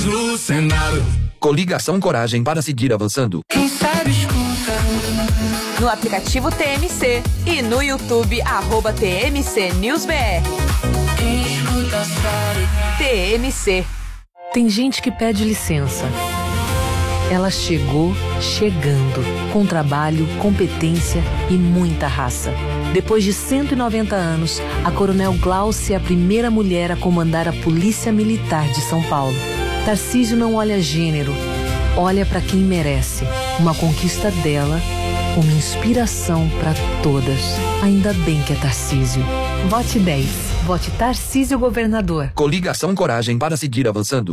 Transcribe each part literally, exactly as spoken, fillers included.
do Senado. Coligação Coragem para seguir avançando. Quem sabe escuta. No aplicativo T M C e no YouTube, arroba T M C News B R. Quem escuta sabe. T M C. Tem gente que pede licença. Ela chegou chegando, com trabalho, competência e muita raça. Depois de cento e noventa anos, a Coronel Glaucia é a primeira mulher a comandar a Polícia Militar de São Paulo. Tarcísio não olha gênero, olha para quem merece. Uma conquista dela, uma inspiração para todas. Ainda bem que é Tarcísio. Vote dez. Vote Tarcísio Governador. Coligação Coragem para seguir avançando.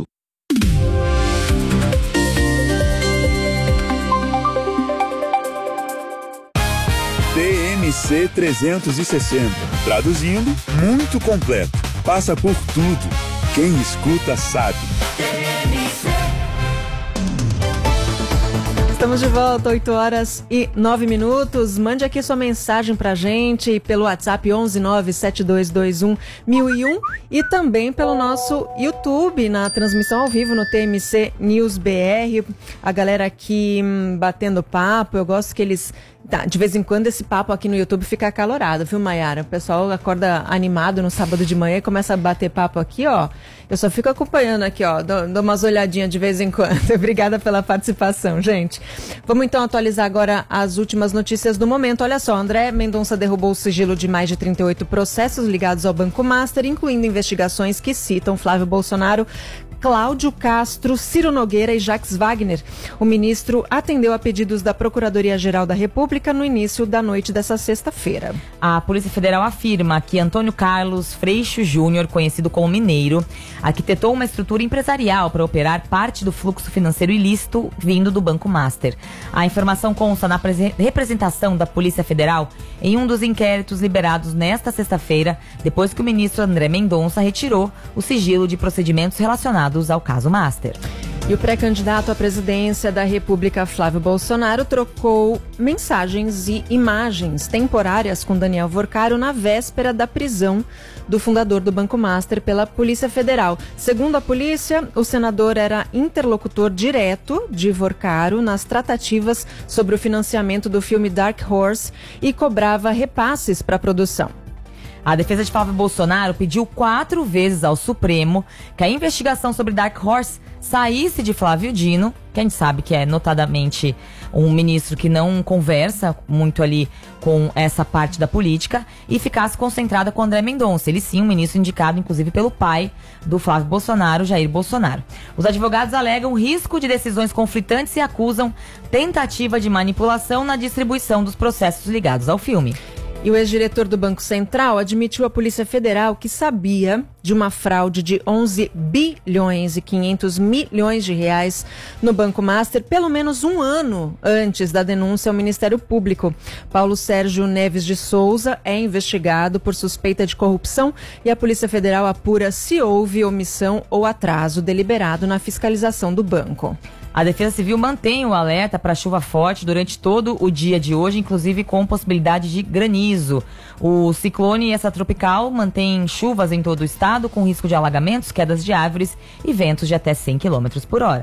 T M C trezentos e sessenta. Traduzindo, muito completo. Passa por tudo. Quem escuta sabe. Estamos de volta, oito horas e nove minutos. Mande aqui sua mensagem pra gente pelo WhatsApp onze nove sete dois dois um mil e um e também pelo nosso YouTube, na transmissão ao vivo no T M C News B R. A galera aqui hum, batendo papo, eu gosto que eles... Tá, de vez em quando esse papo aqui no YouTube fica acalorado, viu, Mayara? O pessoal acorda animado no sábado de manhã e começa a bater papo aqui, ó. Eu só fico acompanhando aqui, ó. Dou, dou umas olhadinhas de vez em quando. Obrigada pela participação, gente. Vamos então atualizar agora as últimas notícias do momento. Olha só, André Mendonça derrubou o sigilo de mais de trinta e oito processos ligados ao Banco Master, incluindo investigações que citam Flávio Bolsonaro, Cláudio Castro, Ciro Nogueira e Jacques Wagner. O ministro atendeu a pedidos da Procuradoria-Geral da República no início da noite dessa sexta-feira. A Polícia Federal afirma que Antônio Carlos Freixo Júnior, conhecido como Mineiro, arquitetou uma estrutura empresarial para operar parte do fluxo financeiro ilícito vindo do Banco Master. A informação consta na representação da Polícia Federal em um dos inquéritos liberados nesta sexta-feira, depois que o ministro André Mendonça retirou o sigilo de procedimentos relacionados ao caso Master. E o pré-candidato à presidência da República, Flávio Bolsonaro, trocou mensagens e imagens temporárias com Daniel Vorcaro na véspera da prisão do fundador do Banco Master pela Polícia Federal. Segundo a polícia, o senador era interlocutor direto de Vorcaro nas tratativas sobre o financiamento do filme Dark Horse e cobrava repasses para a produção. A defesa de Flávio Bolsonaro pediu quatro vezes ao Supremo que a investigação sobre Dark Horse saísse de Flávio Dino, que a gente sabe que é notadamente um ministro que não conversa muito ali com essa parte da política, e ficasse concentrada com André Mendonça. Ele sim, um ministro indicado inclusive pelo pai do Flávio Bolsonaro, Jair Bolsonaro. Os advogados alegam risco de decisões conflitantes e acusam tentativa de manipulação na distribuição dos processos ligados ao filme. E o ex-diretor do Banco Central admitiu à Polícia Federal que sabia de uma fraude de onze bilhões e quinhentos milhões de reais no Banco Master pelo menos um ano antes da denúncia ao Ministério Público. Paulo Sérgio Neves de Souza é investigado por suspeita de corrupção e a Polícia Federal apura se houve omissão ou atraso deliberado na fiscalização do banco. A Defesa Civil mantém o alerta para chuva forte durante todo o dia de hoje, inclusive com possibilidade de granizo. O ciclone extratropical mantém chuvas em todo o estado, com risco de alagamentos, quedas de árvores e ventos de até cem quilômetros por hora.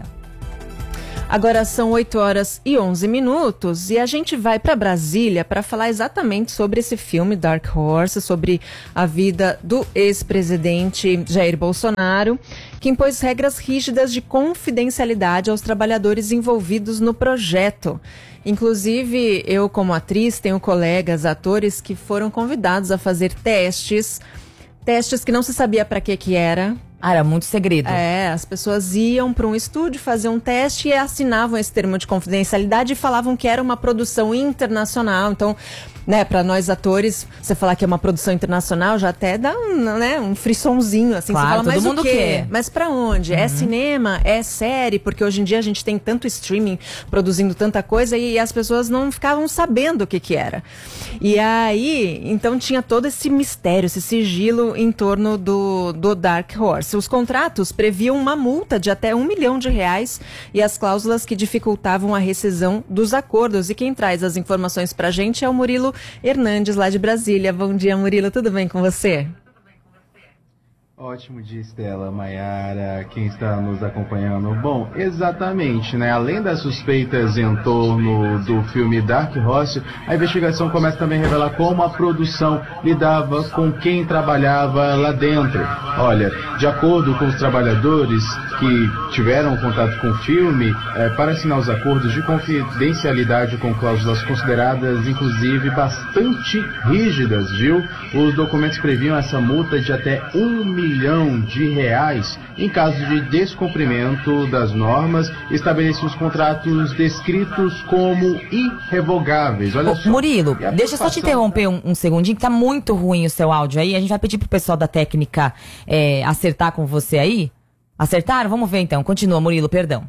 Agora são oito horas e onze minutos e a gente vai para Brasília para falar exatamente sobre esse filme Dark Horse, sobre a vida do ex-presidente Jair Bolsonaro, que impôs regras rígidas de confidencialidade aos trabalhadores envolvidos no projeto. Inclusive, eu como atriz tenho colegas, atores que foram convidados a fazer testes, testes que não se sabia para que que era. Ah, era muito segredo. É, as pessoas iam para um estúdio, faziam um teste e assinavam esse termo de confidencialidade e falavam que era uma produção internacional. Então, né, para nós atores, você falar que é uma produção internacional já até dá um, né, um frissonzinho, assim. Claro, você fala, todo mas mundo o quê? quer. Mas para onde? Uhum. É cinema? É série? Porque hoje em dia a gente tem tanto streaming produzindo tanta coisa e as pessoas não ficavam sabendo o que que era. E aí, então tinha todo esse mistério, esse sigilo em torno do, do Dark Horse. Os contratos previam uma multa de até um milhão de reais e as cláusulas que dificultavam a rescisão dos acordos. E quem traz as informações pra gente é o Murilo Hernandes, lá de Brasília. Bom dia, Murilo. Tudo bem com você? Ótimo dia, Estela, Maiara, quem está nos acompanhando. Bom, exatamente, né? Além das suspeitas em torno do filme Dark Horse, a investigação começa também a revelar como a produção lidava com quem trabalhava lá dentro. Olha, de acordo com os trabalhadores que tiveram contato com o filme, é, para assinar os acordos de confidencialidade com cláusulas consideradas, inclusive, bastante rígidas, viu? Os documentos previam essa multa de até um milhão de reais em caso de descumprimento das normas, estabeleciam os contratos descritos como irrevogáveis. Olha Ô, só. Murilo, deixa eu só te interromper um, um segundinho, que tá muito ruim o seu áudio aí. A gente vai pedir pro pessoal da técnica é, acertar com você aí. Acertaram? Vamos ver então. Continua, Murilo, perdão.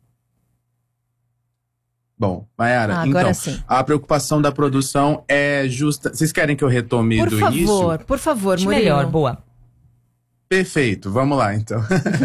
Bom, Maiara, Ah, agora então, sim. a preocupação da produção é justa... Vocês querem que eu retome Por do favor, início? por favor, Acho Murilo. melhor, boa. Perfeito, vamos lá então.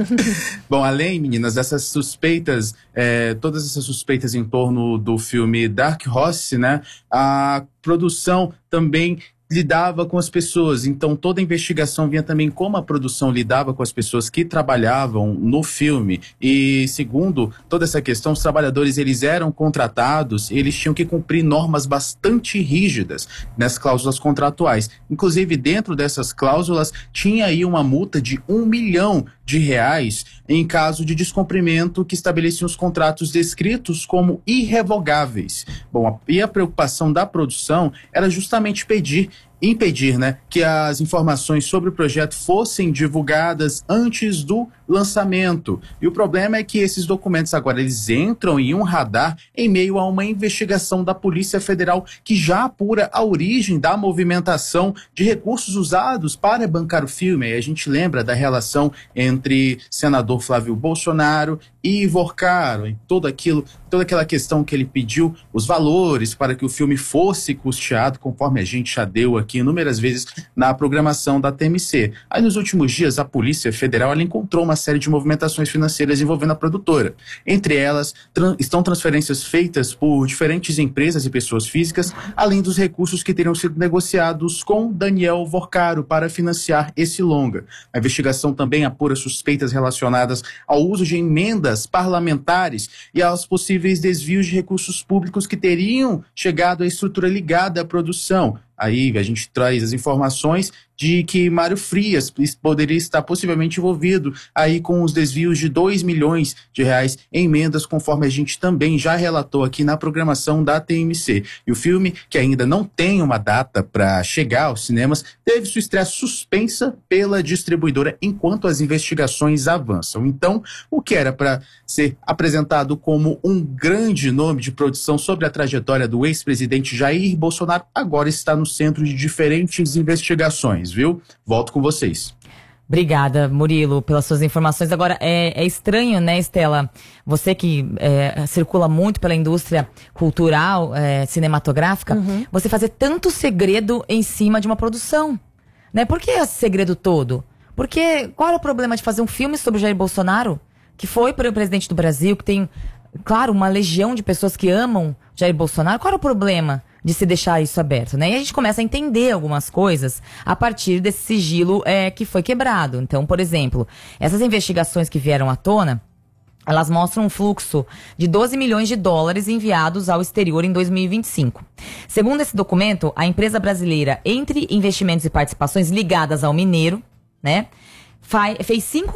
Bom, além, meninas, dessas suspeitas, é, todas essas suspeitas em torno do filme Dark Horse, né? A produção também lidava com as pessoas, então toda a investigação vinha também como a produção lidava com as pessoas que trabalhavam no filme. E segundo toda essa questão, os trabalhadores, eles eram contratados, eles tinham que cumprir normas bastante rígidas nas cláusulas contratuais. Inclusive, dentro dessas cláusulas, tinha aí uma multa de um milhão de reais em caso de descumprimento que estabeleciam os contratos descritos como irrevogáveis. Bom, a, e a preocupação da produção era justamente pedir impedir, né, que as informações sobre o projeto fossem divulgadas antes do lançamento. E o problema é que esses documentos agora eles entram em um radar em meio a uma investigação da Polícia Federal que já apura a origem da movimentação de recursos usados para bancar o filme. E a gente lembra da relação entre senador Flávio Bolsonaro e Ivor Caro, e todo aquilo, toda aquela questão que ele pediu, os valores para que o filme fosse custeado, conforme a gente já deu aqui inúmeras vezes na programação da T M C. Aí nos últimos dias a Polícia Federal ela encontrou uma série de movimentações financeiras envolvendo a produtora. Entre elas tran- estão transferências feitas por diferentes empresas e pessoas físicas, além dos recursos que teriam sido negociados com Daniel Vorcaro para financiar esse longa. A investigação também apura suspeitas relacionadas ao uso de emendas parlamentares e aos possíveis desvios de recursos públicos que teriam chegado à estrutura ligada à produção. Aí a gente traz as informações de que Mário Frias poderia estar possivelmente envolvido aí com os desvios de dois milhões de reais em emendas, conforme a gente também já relatou aqui na programação da T M C. E o filme, que ainda não tem uma data para chegar aos cinemas, teve sua estreia suspensa pela distribuidora enquanto as investigações avançam. Então, o que era para ser apresentado como um grande nome de produção sobre a trajetória do ex-presidente Jair Bolsonaro, agora está no centro de diferentes investigações, viu? Volto com vocês. Obrigada, Murilo, pelas suas informações. Agora, é, é estranho, né, Estela? Você que é, circula muito pela indústria cultural, é, cinematográfica, uhum. você fazer tanto segredo em cima de uma produção, né? Por que esse segredo todo? Porque qual é o problema de fazer um filme sobre o Jair Bolsonaro, que foi para o presidente do Brasil, que tem, claro, uma legião de pessoas que amam Jair Bolsonaro? Qual é o problema de se deixar isso aberto, né? E a gente começa a entender algumas coisas a partir desse sigilo é, que foi quebrado. Então, por exemplo, essas investigações que vieram à tona, elas mostram um fluxo de doze milhões de dólares enviados ao exterior em dois mil e vinte e cinco. Segundo esse documento, a empresa brasileira, entre investimentos e participações ligadas ao mineiro, né, fez cinco